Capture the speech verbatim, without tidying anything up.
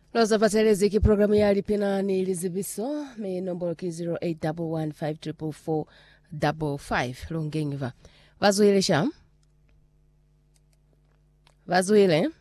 Loza patelezi ki programu ya lipina ni lizibiso me nomboro ki zero eight one one five four four five five longengiva. Vazuile sham? Vazuile?